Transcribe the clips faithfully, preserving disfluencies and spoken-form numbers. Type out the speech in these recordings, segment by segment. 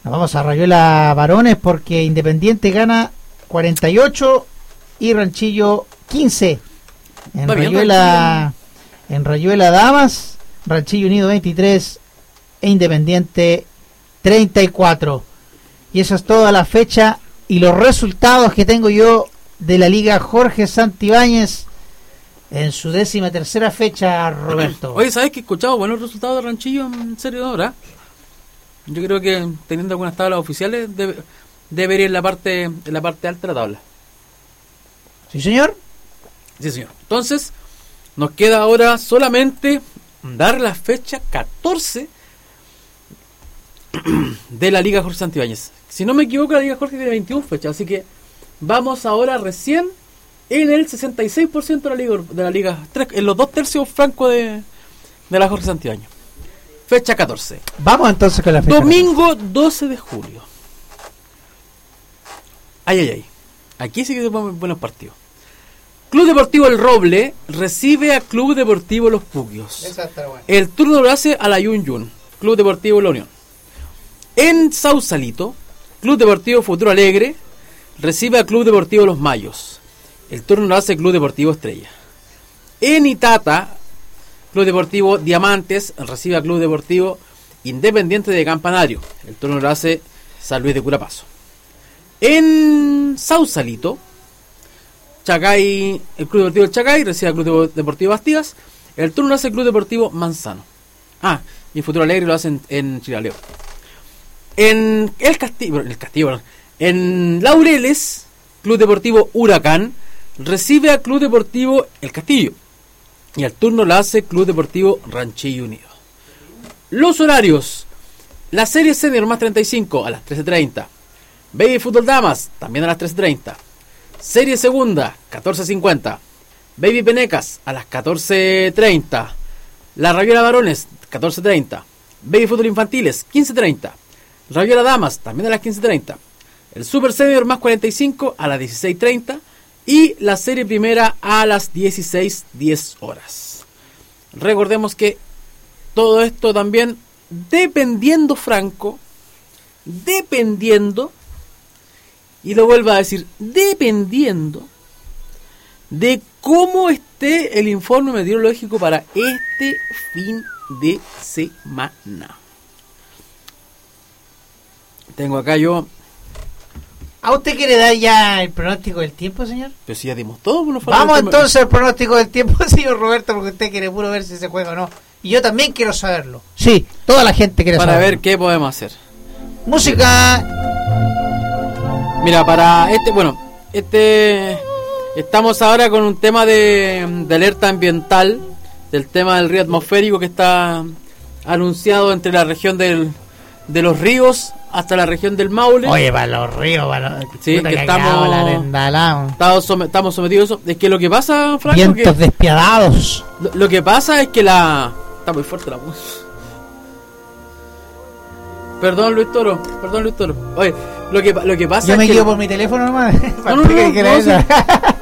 Nos vamos a Rayuela Varones porque Independiente gana cuarenta y ocho y Ranchillo quince. En Va bien, Rayuela, en Rayuela Damas, Ranchillo Unido veintitrés e Independiente treinta y cuatro. Y eso es toda la fecha y los resultados que tengo yo de la Liga Jorge Santibáñez en su décima tercera fecha, Roberto. Oye, ¿sabes que he escuchado buenos resultados de Ranchillo en serio ahora? Yo creo que teniendo algunas tablas oficiales debe, debe ir en la parte en la parte alta de la tabla. ¿Sí, señor? Sí, señor. Entonces, nos queda ahora solamente dar la fecha catorce de la Liga Jorge Santibáñez. Si no me equivoco, la Liga Jorge tiene veintiuna fechas, así que vamos ahora recién en el sesenta y seis por ciento de la Liga, de la Liga tres, en los dos tercios francos de, de la Jorge Santibáñez. Fecha catorce. Vamos entonces con la fecha. Domingo doce de julio. Ay, ay, ay. Aquí sí que tenemos buenos partidos. Club Deportivo El Roble recibe a Club Deportivo Los Puquios. El turno lo hace a la Yun Yun, Club Deportivo La Unión. En Sausalito, Club Deportivo Futuro Alegre recibe a Club Deportivo Los Mayos. El turno lo hace Club Deportivo Estrella. En Itata, Club Deportivo Diamantes recibe a Club Deportivo Independiente de Campanario. El turno lo hace San Luis de Curapaso. En Sausalito, Chacay, el Club Deportivo Chacay recibe al Club Deportivo Bastidas. El turno lo hace el Club Deportivo Manzano. Ah, y el Futuro Alegre lo hacen en Chilaleo. En el Castillo, el Castillo, perdón, en Laureles, Club Deportivo Huracán recibe al Club Deportivo El Castillo. Y el turno lo hace Club Deportivo Ranchillo Unido. Los horarios: la serie senior más treinta y cinco a las trece treinta. Baby Fútbol Damas también a las trece treinta. Serie segunda, catorce cincuenta. Baby Penecas a las catorce treinta. La Rayuela Varones, catorce treinta. Baby Fútbol Infantiles, quince treinta. Rayuela Damas también a las quince treinta. El Super Senior más cuarenta y cinco a las dieciséis treinta. Y la serie primera a las dieciséis diez horas. Recordemos que todo esto también dependiendo, Franco, dependiendo, y lo vuelvo a decir, dependiendo de cómo esté el informe meteorológico para este fin de semana. Tengo acá yo... ¿A usted quiere dar ya el pronóstico del tiempo, señor? Pero si ya dimos todo. No Vamos entonces al pronóstico del tiempo, señor Roberto, porque usted quiere puro ver si se juega o no. Y yo también quiero saberlo. Sí, toda la gente quiere para saberlo. Para ver qué podemos hacer. Música. Mira, para este, bueno, este... Estamos ahora con un tema de, de alerta ambiental, del tema del río atmosférico que está anunciado entre la región del, de los ríos hasta la región del Maule. Oye, para los ríos, para los... Sí, que estamos, estamos, som- estamos sometidos a eso. Es que lo que pasa, Franco... Vientos que, despiadados. Lo, lo que pasa es que la... Está muy fuerte la música. Perdón, Luis Toro. Perdón, Luis Toro. Oye, lo que, lo que pasa Yo es me que... guío por mi teléfono nomás. No, no, no, que no, no, sí.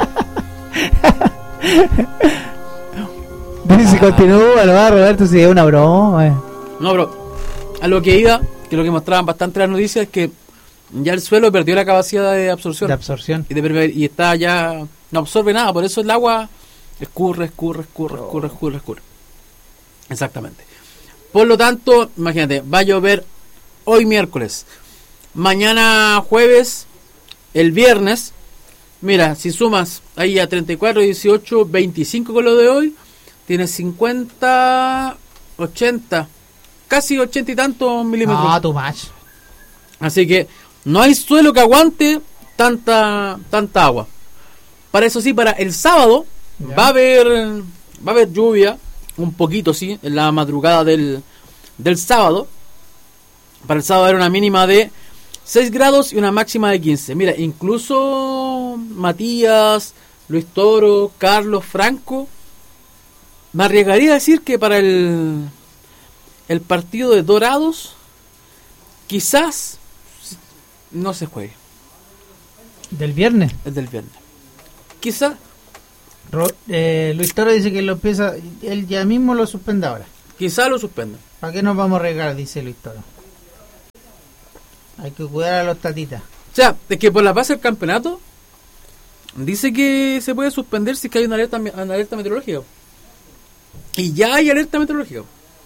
Si continúa, lo va a Roberto, si es una broma. Eh. No, bro. A lo que iba, que lo que mostraban bastante las noticias es que ya el suelo perdió la capacidad de absorción. De absorción. Y, de, y está ya... No absorbe nada, por eso el agua escurre, escurre, escurre, Oh. escurre, escurre, escurre. Exactamente. Por lo tanto, imagínate, va a llover hoy miércoles, mañana jueves, el viernes. Mira, si sumas ahí a treinta y cuatro, dieciocho, veinticinco con lo de hoy, tienes cincuenta, ochenta, casi ochenta y tantos milímetros. No, too much. Así que no hay suelo que aguante tanta tanta agua. Para eso sí, para el sábado Ya. va a haber va a haber lluvia, un poquito sí, en la madrugada del, del sábado. Para el sábado era una mínima de seis grados y una máxima de quince. Mira, incluso Matías, Luis Toro, Carlos, Franco, me arriesgaría a decir que para el, el partido de Dorados quizás no se juegue. ¿Del viernes? El del viernes. Quizás. Ro- eh, Luis Toro dice que lo empieza, él ya mismo lo suspende ahora. Quizás lo suspendan. ¿Para qué nos vamos a arriesgar? Dice Luis Toro. Hay que cuidar a los tatitas. O sea, es que por la base del campeonato dice que se puede suspender si es que hay una alerta, una alerta meteorológica. Y ya hay alerta meteorológica.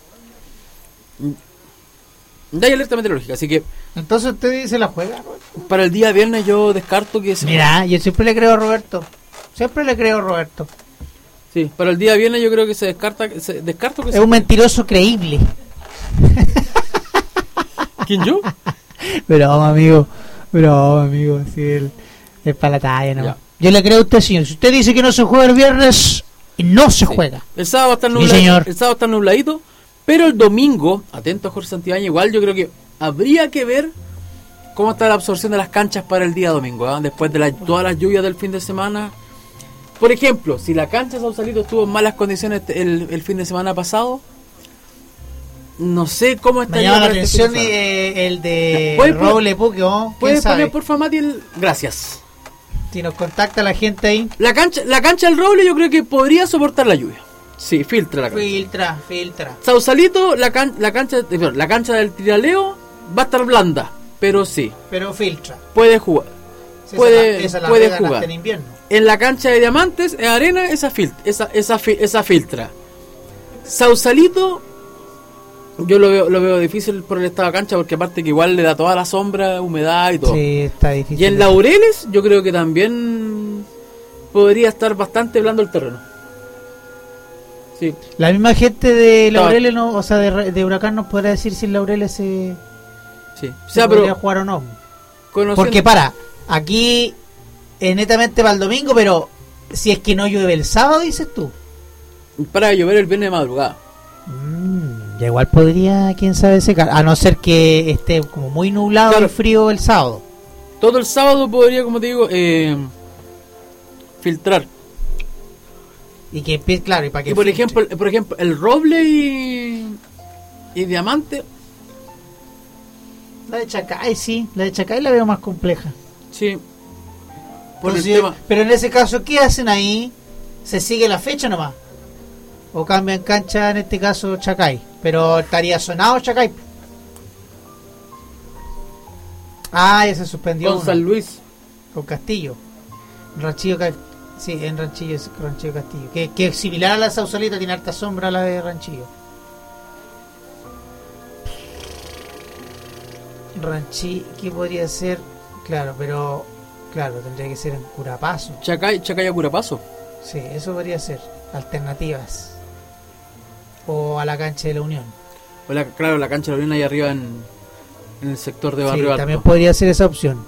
Ya hay alerta meteorológica, así que... Entonces usted dice la juega, Roberto. Para el día viernes yo descarto que... Se Mira, juega. Yo siempre le creo a Roberto. Siempre le creo a Roberto. Sí, para el día viernes yo creo que se descarta... Se, descarto que es se un mentiroso creíble. ¿Quién, yo? Pero, amigo, pero, amigo, si él es para la talla, ¿no? Ya. Yo le creo a usted, señor. Si usted dice que no se juega el viernes, no se sí. juega. El sábado está nubladito, sí, señor. El sábado está nubladito, pero el domingo, atento a Jorge Santibáñez, igual yo creo que habría que ver cómo está la absorción de las canchas para el día domingo, ¿eh? Después de la, todas las lluvias del fin de semana. Por ejemplo, si la cancha de Sausalito estuvo en malas condiciones el, el fin de semana pasado, no sé cómo está. Me llama la atención eh, el de Roble Puquio. ¿Puedes poner por favor, Mati? El... Gracias. Si nos contacta la gente ahí. La cancha la cancha del Roble yo creo que podría soportar la lluvia. Sí, filtra la cancha. Filtra, filtra. Sausalito, la, can, la cancha la cancha del Tiraleo va a estar blanda, pero sí. Pero filtra. Puede jugar. Sí, puede esa la, esa puede la jugar. En invierno. En la cancha de Diamantes, en arena, esa filtra, esa, esa, esa filtra. Sausalito, yo lo veo, lo veo difícil por el estado de cancha, porque aparte que igual le da toda la sombra, humedad y todo. Sí, está difícil. Y en Laureles, yo creo que también podría estar bastante blando el terreno. Sí. La misma gente de Laureles, no, o sea, de, de Huracán nos podrá decir si en Laureles se, sí. o sea, se pero podría jugar o no. Conociendo... Porque para, aquí es netamente para el domingo, pero si es que no llueve el sábado, dices tú. Para llover el viernes de madrugada. Mm, ya igual podría, quién sabe, secar, a no ser que esté como muy nublado, claro, y frío el sábado. Todo el sábado podría, como te digo, eh, filtrar. Y que empiece, claro, y para que y por filtre. ejemplo, por ejemplo, el Roble y, y Diamante. La de Chacay, sí, la de Chacay la veo más compleja. Sí. Por el sí, tema. Pero en ese caso, ¿qué hacen ahí? ¿Se sigue la fecha nomás? ¿O cambian cancha, en este caso, Chacay? Pero estaría sonado Chacay. Ah, ya se suspendió. Con uno. San Luis. Con Castillo. Ranchillo, sí, en Ranchillo, Ranchillo Castillo. Que, que es similar a la Sausalito, tiene harta sombra la de Ranchillo. Ranchi, ¿qué podría ser? Claro, pero claro, tendría que ser en Curapazo. Chacay, Chacay a Curapazo. Sí, eso podría ser. Alternativas. O a la cancha de la Unión. O la, claro, la cancha de la Unión ahí arriba en, en el sector de Barrio sí, Alto. También podría ser esa opción.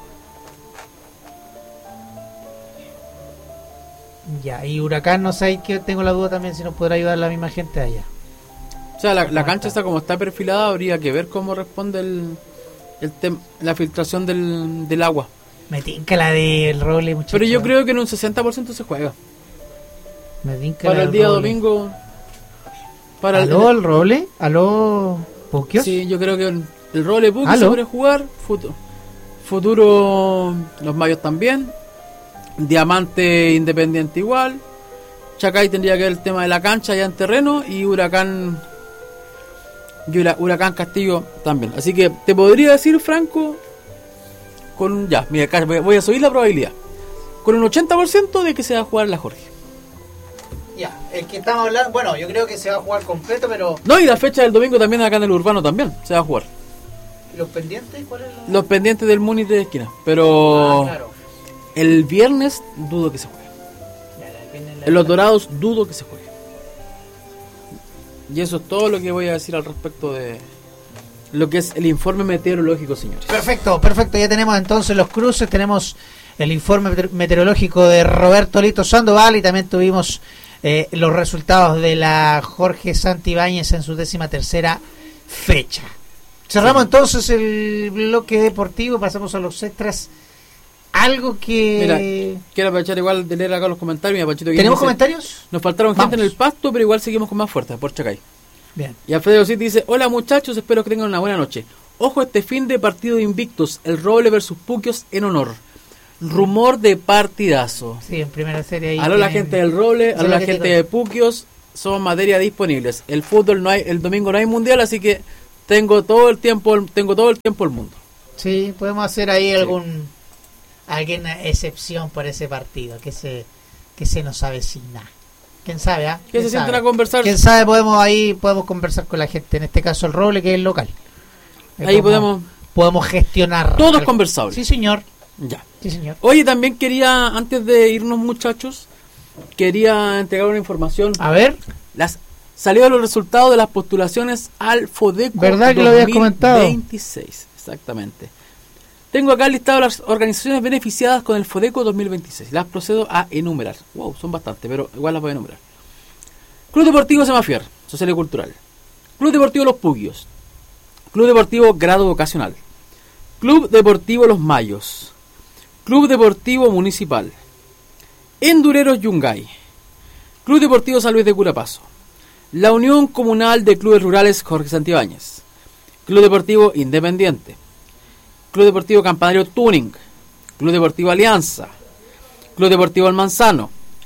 Ya, y Huracán, no sé, que tengo la duda también si nos podrá ayudar la misma gente allá. O sea, la, la cancha está como está perfilada, habría que ver cómo responde el, el tem, la filtración del, del agua. Me tinca la del Roble, muchacho. Pero yo creo que en un sesenta por ciento se juega. Me tinca para la el día Roble. Domingo. Para ¿Aló el, el Roble? ¿Aló Puquios? Sí, yo creo que el, el Roble Puquios se puede jugar. Futuro, futuro los Mayos también. Diamante Independiente igual. Chacay tendría que ver el tema de la cancha ya en terreno. Y Huracán y Huracán Castillo también. Así que te podría decir, Franco, con ya, mira, voy a subir la probabilidad. Con un ochenta por ciento de que se va a jugar la Jorge. Ya, el que estamos hablando, bueno, yo creo que se va a jugar completo, pero... No, y la fecha del domingo también acá en el Urbano también se va a jugar. ¿Los pendientes? ¿Cuál es la... Los pendientes del Múnich de esquina. Pero... Ah, claro. El viernes dudo que se juegue. En los Dorados dudo que se juegue. Y eso es todo lo que voy a decir al respecto de lo que es el informe meteorológico, señores. Perfecto, perfecto. Ya tenemos entonces los cruces, tenemos el informe meteorológico de Roberto Lito Sandoval y también tuvimos eh, los resultados de la Jorge Santibáñez en su décima tercera fecha. Cerramos sí. entonces el bloque deportivo, pasamos a los extras. Algo que... Mira, quiero aprovechar igual de leer acá los comentarios. Mira, Pachito, ¿tenemos dice, comentarios? Nos faltaron Vamos. gente en el pasto, pero igual seguimos con más fuerza, por Chacay. Bien. Y Alfredo Cid dice, hola muchachos, espero que tengan una buena noche. Ojo este fin de partido de invictos, el Roble versus Puquios en honor. Rumor de partidazo. Sí, en primera serie ahí. Aló la gente del Roble, aló la gente de Puquios, somos materia disponibles. El fútbol no hay, el domingo no hay mundial, así que tengo todo el tiempo, tengo todo el tiempo el mundo. Sí, podemos hacer ahí sí. algún alguna excepción por ese partido que se que se nos avecina. ¿Quién sabe? ¿eh? Que se sienten a conversar. ¿Quién sabe? Podemos ahí podemos conversar con la gente, en este caso el Roble, que es el local. Ahí podemos podemos gestionar. Todo es conversable. Sí, señor. Ya. Sí, señor. Oye, también quería, antes de irnos, muchachos, quería entregar una información. A ver. Las salieron los resultados de las postulaciones al FODECO. ¿Verdad que lo habías comentado? dos mil veintiséis, exactamente. Tengo acá listado las organizaciones beneficiadas con el FODECO dos mil veintiséis. Las procedo a enumerar. Wow, son bastantes, pero igual las voy a enumerar. Club Deportivo Semafier, social y cultural. Club Deportivo Los Pugios. Club Deportivo Grado Vocacional. Club Deportivo Los Mayos. Club Deportivo Municipal. Endureros Yungay. Club Deportivo San Luis de Curapaso. La Unión Comunal de Clubes Rurales Jorge Santibáñez. Club Deportivo Independiente. Club Deportivo Campanario Tuning. Club Deportivo Alianza. Club Deportivo El Manzano.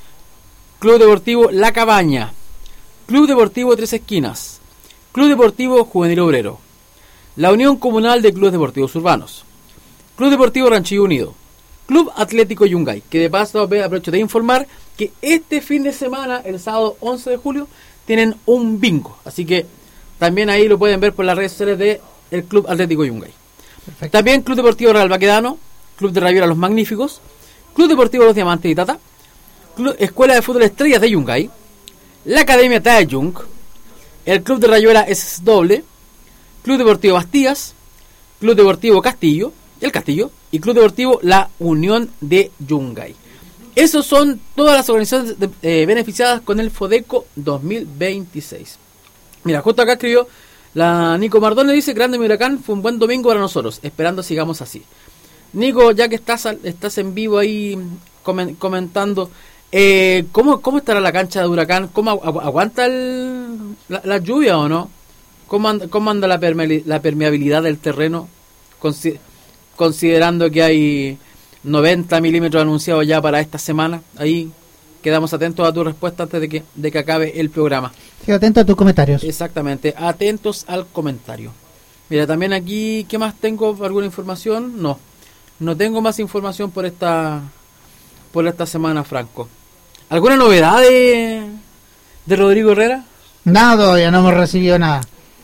Club Deportivo La Cabaña. Club Deportivo Tres Esquinas. Club Deportivo Juvenil Obrero. La Unión Comunal de Clubes Deportivos Urbanos. Club Deportivo Ranchillo Unido. Club Atlético Yungay. Que de paso aprovecho de informar que este fin de semana, el sábado once de julio, tienen un bingo. Así que también ahí lo pueden ver por las redes sociales de el Club Atlético Yungay. Perfecto. También Club Deportivo Real Baquedano. Club de Rayuela Los Magníficos. Club Deportivo Los Diamantes y Tata. Club, Escuela de Fútbol Estrellas de Yungay. La Academia Taeyung. El Club de Rayuela S W. Club Deportivo Bastías, Club Deportivo Castillo, el Castillo, y Club Deportivo La Unión de Yungay. Esos son todas las organizaciones de, eh, beneficiadas con el FODECO dos mil veintiséis. Mira, justo acá escribió la Nico Mardone, dice: grande mi huracán, fue un buen domingo para nosotros, esperando sigamos así. Nico, ya que estás estás en vivo ahí comentando, eh, ¿cómo, ¿cómo estará la cancha de Huracán? ¿Cómo agu aguanta el, la, la lluvia o no? ¿Cómo anda, cómo anda la, perme la permeabilidad del terreno? Consi considerando que hay noventa milímetros anunciados ya para esta semana. Ahí quedamos atentos a tu respuesta antes de que, de que acabe el programa. Sí, atento a tus comentarios. Exactamente, atentos al comentario. Mira, también aquí, ¿qué más tengo? ¿Alguna información? No, no tengo más información por esta por esta semana, Franco. ¿Alguna novedad de, de Rodrigo Herrera? Nada, todavía no hemos recibido nada.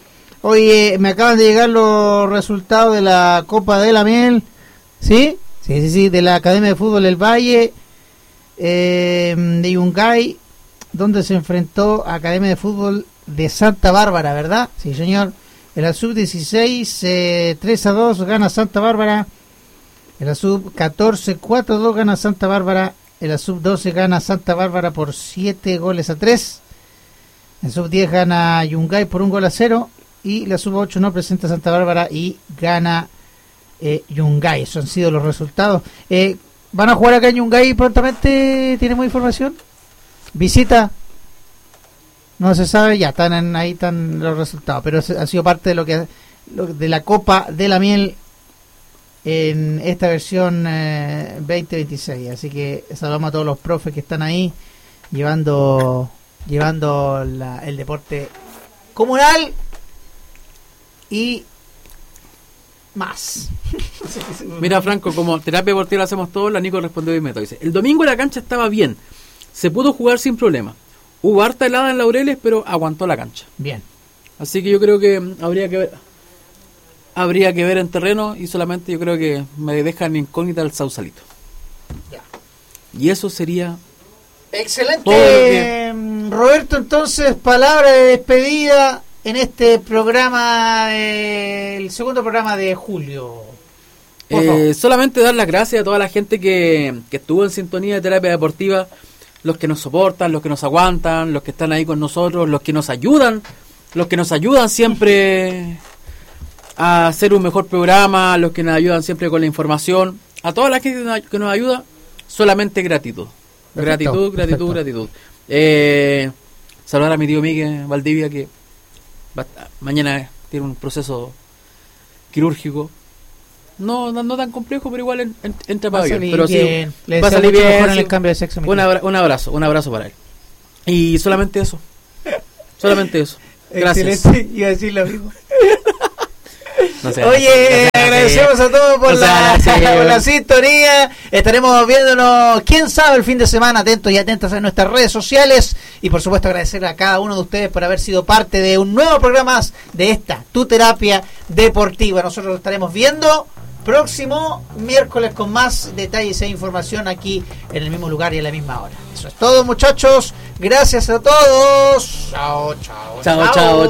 Oye, me acaban de llegar los resultados de la Copa de la Miel, ¿sí? Sí, sí, sí, de la Academia de Fútbol del Valle, eh, de Yungay, donde se enfrentó a Academia de Fútbol de Santa Bárbara, ¿verdad? Sí, señor. En la sub dieciséis, eh, tres a dos gana Santa Bárbara. En la sub catorce, cuatro a dos gana Santa Bárbara. En la sub doce gana Santa Bárbara por siete goles a tres. En sub diez gana Yungay por un gol a cero. Y la sub ocho no presenta Santa Bárbara y gana eh, Yungay. Esos han sido los resultados. Eh, ¿Van a jugar acá en Yungay prontamente? ¿Tenemos información? ¿Visita? No se sabe, ya están en, ahí están los resultados. Pero ha sido parte de lo que lo, de la Copa de la Miel en esta versión eh, veinte veintiséis. Así que saludamos a todos los profes que están ahí llevando, llevando la, el deporte comunal y más. Mira, Franco, como terapia deportiva la hacemos todos, la Nico respondió de inmediato. Dice: el domingo la cancha estaba bien, se pudo jugar sin problema. Hubo harta helada en Laureles, pero aguantó la cancha. Bien. Así que yo creo que habría que ver, habría que ver en terreno, y solamente yo creo que me dejan incógnita el Sausalito. Ya. Y eso sería excelente. Todo lo que... Roberto, entonces, palabra de despedida en este programa, eh, el segundo programa de julio. Eh, solamente dar las gracias a toda la gente que, que estuvo en sintonía de Terapia Deportiva, los que nos soportan, los que nos aguantan, los que están ahí con nosotros, los que nos ayudan, los que nos ayudan siempre a hacer un mejor programa, los que nos ayudan siempre con la información. A toda la gente que nos ayuda, solamente gratitud. Perfecto, gratitud, gratitud, perfecto. gratitud. Eh, saludar a mi tío Miguel Valdivia, que va, mañana tiene un proceso quirúrgico. No, no, no tan complejo, pero igual en, en, entra para bien. Pero bien. Sí, va a salir bien. Mejor en el cambio de sexo. Un, abra, un abrazo, un abrazo para él. Y solamente eso. Solamente eso. Gracias. Excelente, iba a decir lo mismo. No sé, Oye, no sé, agradecemos a todos por, o sea, la, sí, por la sintonía. Estaremos viéndonos, quién sabe, el fin de semana. Atentos y atentas en nuestras redes sociales. Y por supuesto agradecer a cada uno de ustedes por haber sido parte de un nuevo programa más de esta, Tu Terapia Deportiva. Nosotros lo estaremos viendo próximo miércoles con más detalles e información aquí en el mismo lugar y a la misma hora. Eso es todo, muchachos. Gracias a todos. Chao, chao. Chao, chao.